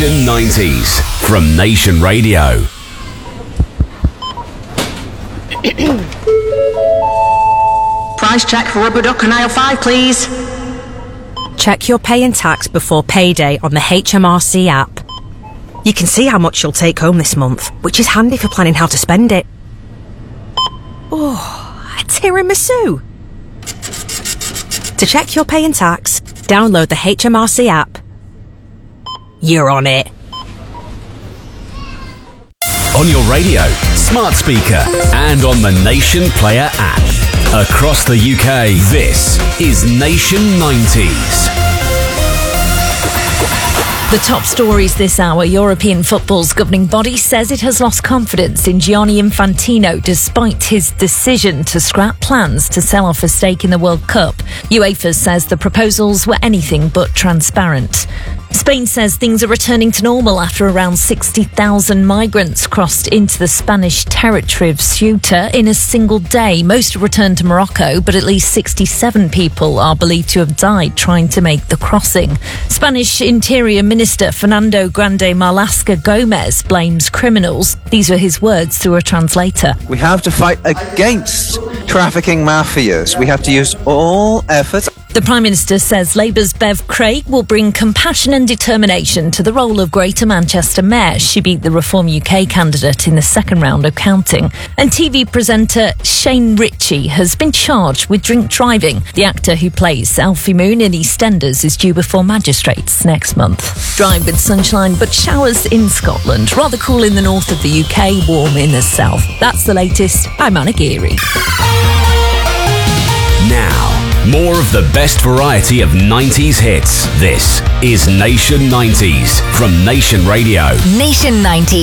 Nation 90s from Nation Radio. Price check for rubber duck on aisle 5, please. Check your pay and tax before payday on the HMRC app. You can see how much you'll take home this month, which is handy for planning how to spend it. Oh, a tiramisu! To check your pay and tax, download the HMRC app. You're on it. On your radio, smart speaker, and on the Nation Player app. Across the UK, this is Nation 90s. The top stories this hour. European football's governing body says it has lost confidence in Gianni Infantino despite his decision to scrap plans to sell off a stake in the World Cup. UEFA says the proposals were anything but transparent. Spain says things are returning to normal after around 60,000 migrants crossed into the Spanish territory of Ceuta in a single day. Most returned to Morocco, but at least 67 people are believed to have died trying to make the crossing. Spanish Interior Minister Fernando Grande Marlaska Gomez blames criminals. These were his words through a translator. We have to fight against trafficking mafias. We have to use all efforts. The Prime Minister says Labour's Bev Craig will bring compassion and determination to the role of Greater Manchester Mayor. She beat the Reform UK candidate in the second round of counting. And TV presenter Shane Ritchie has been charged with drink driving. The actor who plays Alfie Moon in EastEnders is due before magistrates next month. Dry with sunshine but showers in Scotland. Rather cool in the north of the UK, warm in the south. That's the latest. I'm Anna Geary. Now, more of the best variety of 90s hits. This is Nation 90s from Nation Radio. Nation 90s.